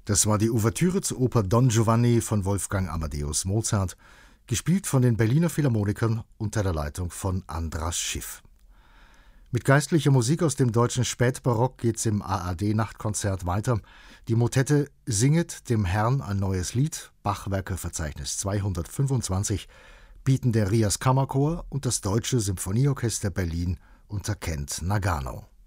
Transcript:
Das war die Ouvertüre zur Oper Don Giovanni von Wolfgang Amadeus Mozart, gespielt von den Berliner Philharmonikern unter der Leitung von Andras Schiff. Mit geistlicher Musik aus dem deutschen Spätbarock geht's im ARD-Nachtkonzert weiter. Die Motette Singet dem Herrn ein neues Lied, Bachwerkeverzeichnis 225, bieten der Rias Kammerchor und das Deutsche Symphonieorchester Berlin unter Kent Nagano.